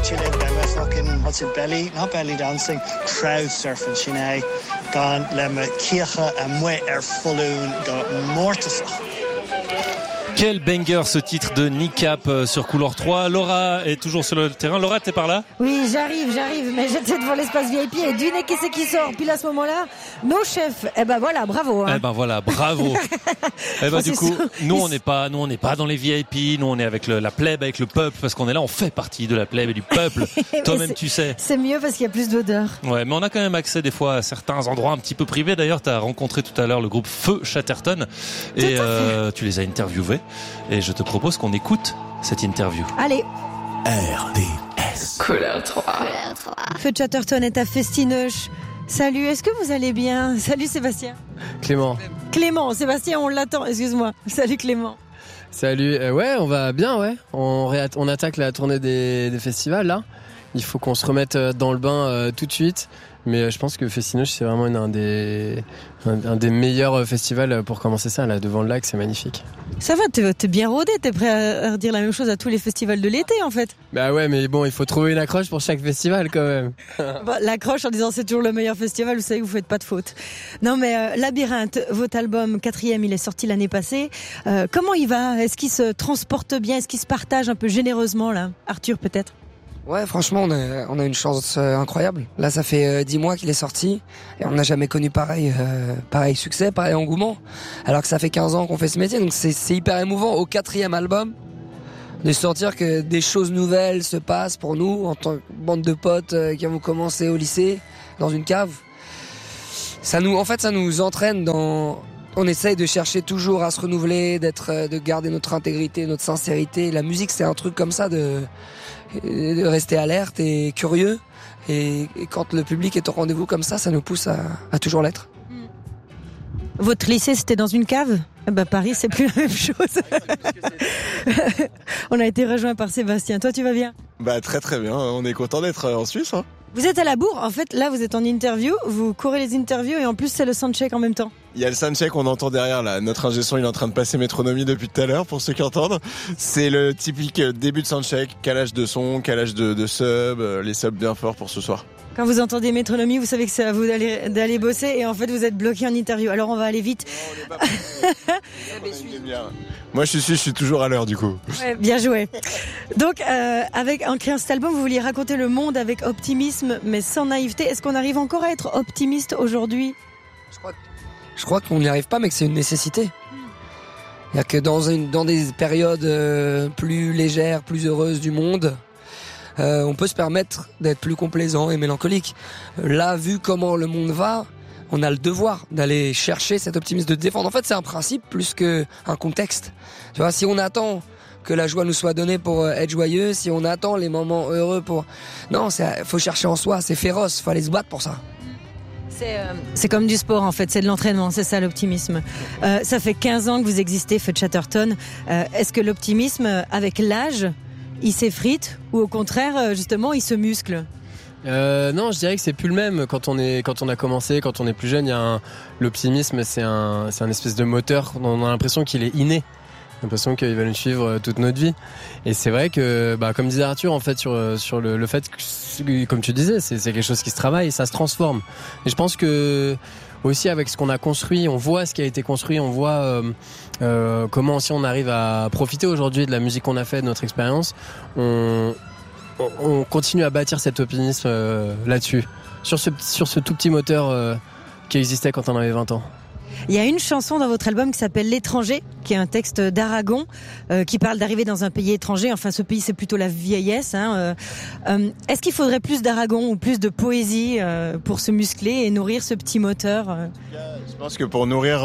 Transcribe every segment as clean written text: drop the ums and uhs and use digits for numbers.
chile lemma fucking what's it belly not belly dancing crowd surfing chine gan lemma kicha a mwe fullun go mortis. Quel banger ce titre de Niqab sur Couleur 3. Laura est toujours sur le terrain. Laura, t'es par là? Oui, j'arrive, mais j'étais devant l'espace VIP et devinez qui c'est qui sort. Puis là, à ce moment-là, nos chefs. Eh ben voilà, bravo. Hein. Eh ben voilà, bravo. Eh ben du coup, nous on n'est pas dans les VIP. Nous on est avec la plèbe, avec le peuple, parce qu'on est là, on fait partie de la plèbe et du peuple. Toi-même, tu sais. C'est mieux parce qu'il y a plus d'odeur. Ouais, mais on a quand même accès des fois à certains endroits un petit peu privés. D'ailleurs, t'as rencontré tout à l'heure le groupe Feu Chatterton et tu les as interviewés. Et je te propose qu'on écoute cette interview. Allez. RDS. Couleur 3. Feu Chatterton est à Festineuch. Salut, est-ce que vous allez bien? Salut Sébastien. Clément, Sébastien, on l'attend, excuse-moi. Salut Clément. Salut, ouais, on va bien, ouais. On attaque la tournée des festivals, là. Il faut qu'on se remette dans le bain tout de suite. Mais je pense que Festineuch, c'est vraiment un des meilleurs festivals pour commencer ça, là, devant le lac, c'est magnifique. Ça va, t'es bien rodé, t'es prêt à redire la même chose à tous les festivals de l'été, en fait. Bah ouais, mais bon, il faut trouver une accroche pour chaque festival, quand même. Bah, l'accroche en disant c'est toujours le meilleur festival, vous savez que vous faites pas de faute. Non mais Labyrinthe, votre album 4e, il est sorti l'année passée. Comment il va? Est-ce qu'il se transporte bien? Est-ce qu'il se partage un peu généreusement, là? Arthur, peut-être? Ouais, franchement, on a une chance incroyable. Là, ça fait 10 mois qu'il est sorti et on n'a jamais connu pareil succès, pareil engouement. Alors que ça fait 15 ans qu'on fait ce métier, donc c'est hyper émouvant au 4e album de sentir que des choses nouvelles se passent pour nous en tant que bande de potes qui avons commencé au lycée dans une cave. Ça nous entraîne dans. On essaye de chercher toujours à se renouveler, de garder notre intégrité, notre sincérité. La musique, c'est un truc comme ça de rester alerte et curieux. Et quand le public est au rendez-vous comme ça nous pousse à toujours l'être. Votre lycée, c'était dans une cave? Paris, c'est plus la même chose. On a été rejoint par Sébastien. Toi, tu vas bien? Très très bien. On est content d'être en Suisse. Hein. Vous êtes à la bourre. En fait, là, vous êtes en interview. Vous courez les interviews et en plus, c'est le soundcheck en même temps. Il y a le soundcheck, on entend derrière là. Notre ingé son, il est en train de passer Métronomie depuis tout à l'heure pour ceux qui entendent. C'est le typique début de soundcheck, calage de son, calage de sub, les subs bien forts pour ce soir. Quand vous entendez Métronomie, vous savez que c'est à vous d'aller bosser et en fait vous êtes bloqué en interview. Alors on va aller vite. Moi je suis toujours à l'heure du coup. Ouais, bien joué. Donc en créant cet album, vous vouliez raconter le monde avec optimisme mais sans naïveté. Est-ce qu'on arrive encore à être optimiste aujourd'hui? Je crois qu'on n'y arrive pas, mais que c'est une nécessité. Il y a que dans des périodes plus légères, plus heureuses du monde, on peut se permettre d'être plus complaisant et mélancolique. Là, vu comment le monde va, on a le devoir d'aller chercher cet optimisme, de défendre. En fait, c'est un principe plus qu'un contexte. Tu vois, si on attend que la joie nous soit donnée pour être joyeux, si on attend les moments heureux pour... Non, faut chercher en soi, c'est féroce, faut aller se battre pour ça. C'est comme du sport en fait, c'est de l'entraînement, c'est ça l'optimisme. Ça fait 15 ans que vous existez, Feu Chatterton. Est-ce que l'optimisme, avec l'âge, il s'effrite ou au contraire, justement, il se muscle? Non, je dirais que c'est plus le même. Quand on a commencé, quand on est plus jeune, l'optimisme, c'est un espèce de moteur. On a l'impression qu'il est inné. L'impression qu'il va nous suivre toute notre vie. Et c'est vrai que, comme disait Arthur, en fait, sur le fait que, comme tu disais, c'est quelque chose qui se travaille, ça se transforme. Et je pense que, aussi, avec ce qu'on a construit, on voit ce qui a été construit, on voit, comment aussi on arrive à profiter aujourd'hui de la musique qu'on a fait, de notre expérience. On continue à bâtir cet optimisme, là-dessus. Sur ce tout petit moteur, qui existait quand on avait 20 ans. Il y a une chanson dans votre album qui s'appelle L'étranger, qui est un texte d'Aragon, qui parle d'arriver dans un pays étranger. Enfin, ce pays, c'est plutôt la vieillesse. Est-ce qu'il faudrait plus d'Aragon ou plus de poésie pour se muscler et nourrir ce petit moteur Je pense que pour nourrir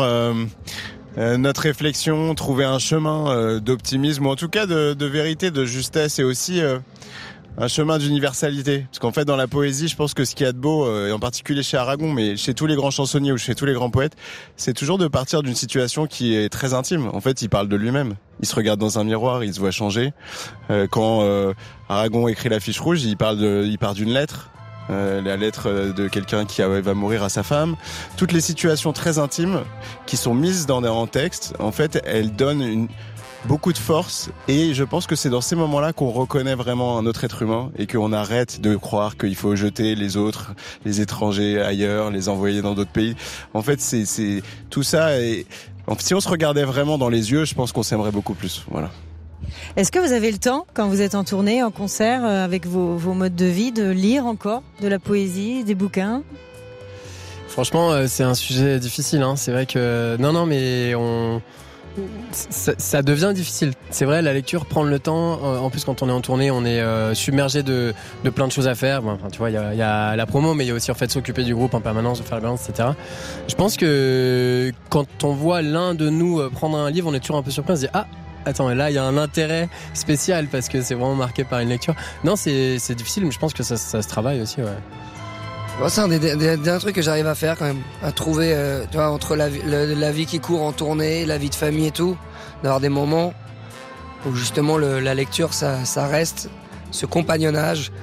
notre réflexion, trouver un chemin d'optimisme, ou en tout cas de vérité, de justesse, et aussi... un chemin d'universalité. Parce qu'en fait, dans la poésie, je pense que ce qu'il y a de beau, et en particulier chez Aragon, mais chez tous les grands chansonniers ou chez tous les grands poètes, c'est toujours de partir d'une situation qui est très intime. En fait, il parle de lui-même. Il se regarde dans un miroir, il se voit changer. Quand Aragon écrit La Fiche Rouge, il part d'une lettre. La lettre de quelqu'un qui va mourir à sa femme. Toutes les situations très intimes qui sont mises en texte, en fait, elles donnent beaucoup de force, et je pense que c'est dans ces moments-là qu'on reconnaît vraiment un autre être humain et qu'on arrête de croire qu'il faut jeter les autres, les étrangers ailleurs, les envoyer dans d'autres pays. En fait, c'est tout ça, et si on se regardait vraiment dans les yeux, je pense qu'on s'aimerait beaucoup plus. Voilà. Est-ce que vous avez le temps, quand vous êtes en tournée, en concert, avec vos modes de vie, de lire encore de la poésie, des bouquins ? Franchement, c'est un sujet difficile. Hein. C'est vrai que non, mais ça devient difficile. C'est vrai, la lecture, prendre le temps. En plus, quand on est en tournée, on est submergé de plein de choses à faire. Bon, enfin, tu vois, il y a la promo, mais il y a aussi en fait s'occuper du groupe en permanence, de faire la balance, etc. Je pense que quand on voit l'un de nous prendre un livre, on est toujours un peu surpris. On se dit attends, là il y a un intérêt spécial parce que c'est vraiment marqué par une lecture. Non, c'est difficile, mais je pense que ça se travaille aussi. Ouais. Bon, c'est un truc que j'arrive à faire quand même, à trouver, tu vois, entre la vie qui court en tournée, la vie de famille et tout, d'avoir des moments où justement la lecture, ça reste ce compagnonnage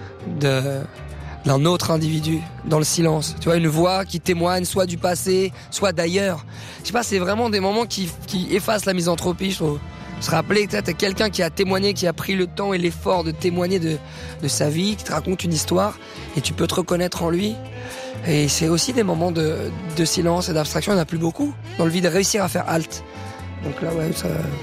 d'un autre individu dans le silence. Tu vois, une voix qui témoigne soit du passé, soit d'ailleurs. Je sais pas, c'est vraiment des moments qui effacent la misanthropie, je trouve. Se rappeler que t'as quelqu'un qui a témoigné, qui a pris le temps et l'effort de témoigner de sa vie, qui te raconte une histoire, et tu peux te reconnaître en lui. Et c'est aussi des moments de silence et d'abstraction, il n'y en a plus beaucoup dans le vide, de réussir à faire halte. Donc là, ouais, ça...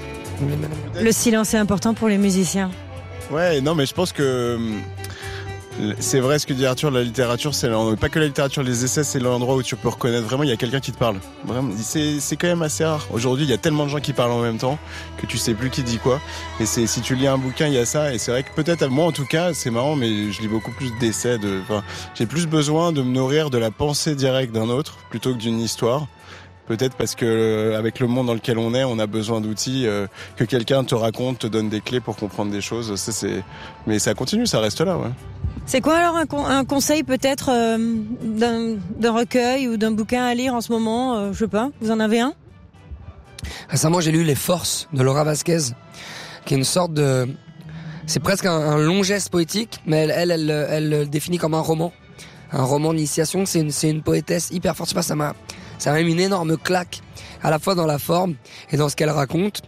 Le silence est important pour les musiciens. Ouais, non, mais je pense que c'est vrai ce que dit Arthur, la littérature, c'est pas que la littérature, les essais, c'est l'endroit où tu peux reconnaître vraiment, il y a quelqu'un qui te parle. Vraiment, c'est quand même assez rare. Aujourd'hui, il y a tellement de gens qui parlent en même temps que tu sais plus qui dit quoi. Et si tu lis un bouquin, il y a ça. Et c'est vrai que peut-être, moi en tout cas, c'est marrant, mais je lis beaucoup plus d'essais. J'ai plus besoin de me nourrir de la pensée directe d'un autre plutôt que d'une histoire. Peut-être parce que avec le monde dans lequel on est, on a besoin d'outils que quelqu'un te raconte, te donne des clés pour comprendre des choses. Mais ça continue, ça reste là, ouais. C'est quoi alors un conseil peut-être d'un recueil ou d'un bouquin à lire en ce moment, je sais pas, vous en avez un ? Récemment, j'ai lu Les Forces de Laura Vasquez, qui est une sorte de... C'est presque un long geste poétique, mais elle le définit comme un roman d'initiation. C'est une poétesse hyper forte. Je sais pas, ça m'a mis une énorme claque, à la fois dans la forme et dans ce qu'elle raconte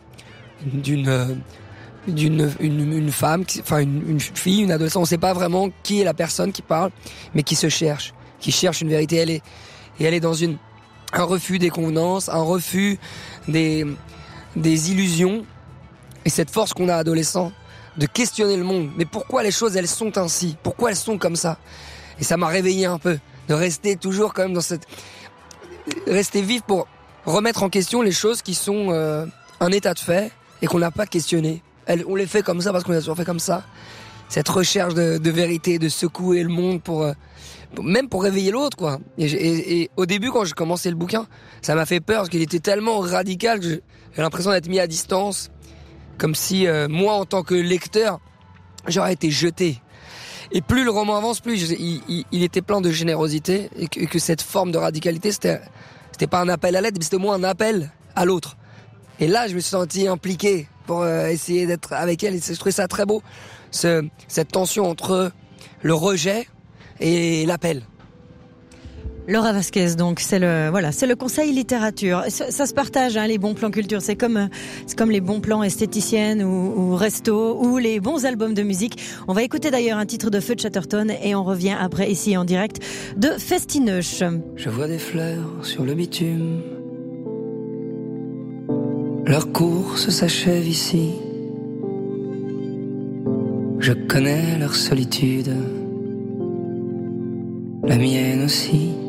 d'une femme, enfin une fille, une adolescente, on sait pas vraiment qui est la personne qui parle, mais qui cherche une vérité. Elle est dans un refus des convenances, un refus des illusions, et cette force qu'on a adolescent de questionner le monde. Mais pourquoi les choses elles sont ainsi ? Pourquoi elles sont comme ça ? Et ça m'a réveillé un peu, de rester toujours quand même rester vif pour remettre en question les choses qui sont un état de fait et qu'on n'a pas questionné. On les fait comme ça parce qu'on a toujours fait comme ça. Cette recherche de vérité, de secouer le monde même pour réveiller l'autre, quoi. Et au début, quand j'ai commencé le bouquin, ça m'a fait peur parce qu'il était tellement radical que j'ai l'impression d'être mis à distance, comme si moi, en tant que lecteur, j'aurais été jeté. Et plus le roman avance, plus il était plein de générosité et que cette forme de radicalité, c'était pas un appel à l'aide, mais c'était au moins un appel à l'autre. Et là, je me suis senti impliqué pour essayer d'être avec elle. Et je trouvais ça très beau, cette tension entre le rejet et l'appel. Laura Vasquez, donc c'est le conseil littérature. Ça se partage, hein, les bons plans culture. C'est comme les bons plans esthéticiennes ou resto ou les bons albums de musique. On va écouter d'ailleurs un titre de Feu de Chatterton et on revient après ici en direct de Festineuch. Je vois des fleurs sur le bitume. Leur course s'achève ici. Je connais leur solitude, la mienne aussi.